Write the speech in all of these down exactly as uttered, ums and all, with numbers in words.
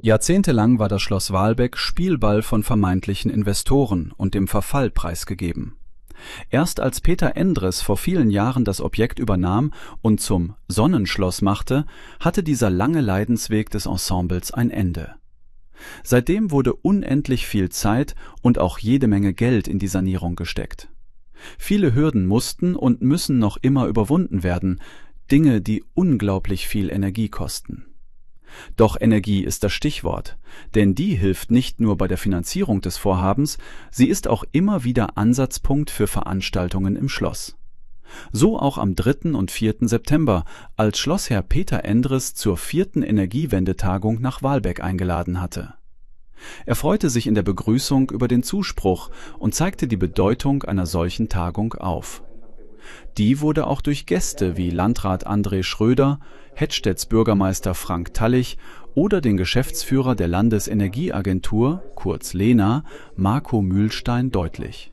Jahrzehntelang war das Schloss Waalbeck Spielball von vermeintlichen Investoren und dem Verfall preisgegeben. Erst als Peter Endres vor vielen Jahren das Objekt übernahm und zum Sonnenschloss machte, hatte dieser lange Leidensweg des Ensembles ein Ende. Seitdem wurde unendlich viel Zeit und auch jede Menge Geld in die Sanierung gesteckt. Viele Hürden mussten und müssen noch immer überwunden werden, Dinge, die unglaublich viel Energie kosten. Doch Energie ist das Stichwort, denn die hilft nicht nur bei der Finanzierung des Vorhabens, sie ist auch immer wieder Ansatzpunkt für Veranstaltungen im Schloss. So auch am dritten und vierten September, als Schlossherr Peter Endres zur vierten Energiewendetagung nach Waalbeck eingeladen hatte. Er freute sich in der Begrüßung über den Zuspruch und zeigte die Bedeutung einer solchen Tagung auf. Die wurde auch durch Gäste wie Landrat André Schröder, Hettstedts Bürgermeister Frank Tallich oder den Geschäftsführer der Landesenergieagentur, kurz Lena, Marco Mühlstein deutlich.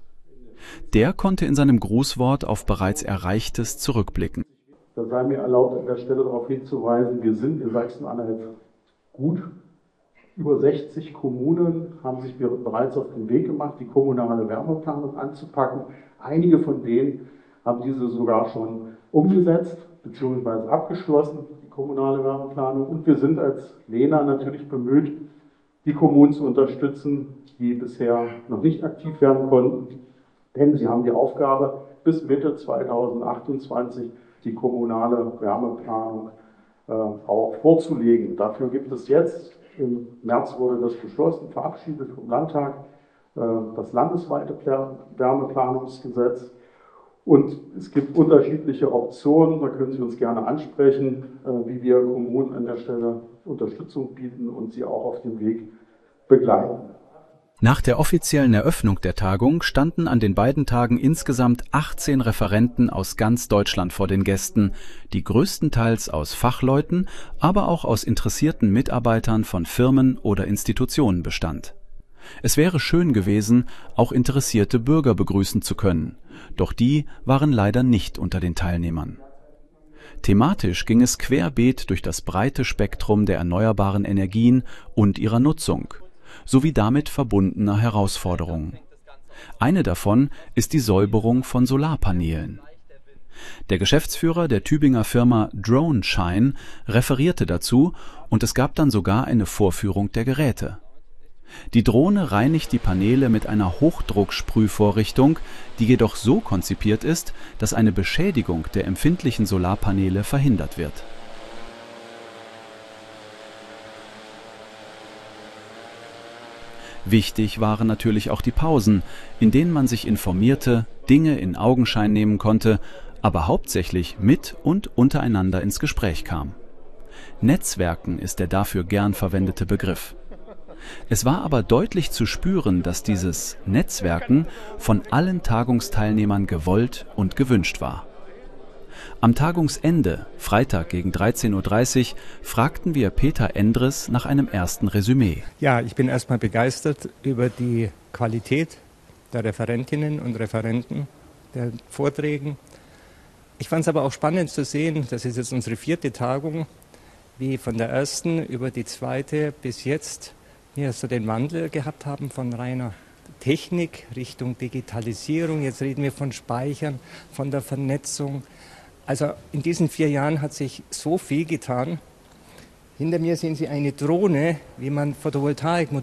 Der konnte in seinem Grußwort auf bereits Erreichtes zurückblicken. Da sei mir erlaubt, an der Stelle darauf hinzuweisen, wir sind in Sachsen-Anhalt gut. Über sechzig Kommunen haben sich bereits auf den Weg gemacht, die kommunale Wärmeplanung anzupacken. Einige von denen haben diese sogar schon umgesetzt bzw. abgeschlossen, die kommunale Wärmeplanung. Und wir sind als Lena natürlich bemüht, die Kommunen zu unterstützen, die bisher noch nicht aktiv werden konnten. Denn sie haben die Aufgabe, bis Mitte zweitausendachtundzwanzig die kommunale Wärmeplanung äh, auch vorzulegen. Dafür gibt es jetzt, im März wurde das beschlossen, verabschiedet vom Landtag, äh, das landesweite Wärmeplanungsgesetz. Und es gibt unterschiedliche Optionen, da können Sie uns gerne ansprechen, äh, wie wir Kommunen an der Stelle Unterstützung bieten und sie auch auf dem Weg begleiten. Nach der offiziellen Eröffnung der Tagung standen an den beiden Tagen insgesamt achtzehn Referenten aus ganz Deutschland vor den Gästen, die größtenteils aus Fachleuten, aber auch aus interessierten Mitarbeitern von Firmen oder Institutionen bestand. Es wäre schön gewesen, auch interessierte Bürger begrüßen zu können, doch die waren leider nicht unter den Teilnehmern. Thematisch ging es querbeet durch das breite Spektrum der erneuerbaren Energien und ihrer Nutzung, sowie damit verbundener Herausforderungen. Eine davon ist die Säuberung von Solarpanelen. Der Geschäftsführer der Tübinger Firma DroneShine referierte dazu und es gab dann sogar eine Vorführung der Geräte. Die Drohne reinigt die Paneele mit einer Hochdrucksprühvorrichtung, die jedoch so konzipiert ist, dass eine Beschädigung der empfindlichen Solarpaneele verhindert wird. Wichtig waren natürlich auch die Pausen, in denen man sich informierte, Dinge in Augenschein nehmen konnte, aber hauptsächlich mit und untereinander ins Gespräch kam. Netzwerken ist der dafür gern verwendete Begriff. Es war aber deutlich zu spüren, dass dieses Netzwerken von allen Tagungsteilnehmern gewollt und gewünscht war. Am Tagungsende, Freitag gegen dreizehn Uhr dreißig, fragten wir Peter Endres nach einem ersten Resümee. Ja, ich bin erstmal begeistert über die Qualität der Referentinnen und Referenten, der Vorträgen. Ich fand es aber auch spannend zu sehen, das ist jetzt unsere vierte Tagung, wie von der ersten über die zweite bis jetzt wir so den Wandel gehabt haben von reiner Technik Richtung Digitalisierung. Jetzt reden wir von Speichern, von der Vernetzung. Also in diesen vier Jahren hat sich so viel getan. Hinter mir sehen Sie eine Drohne, wie man Photovoltaik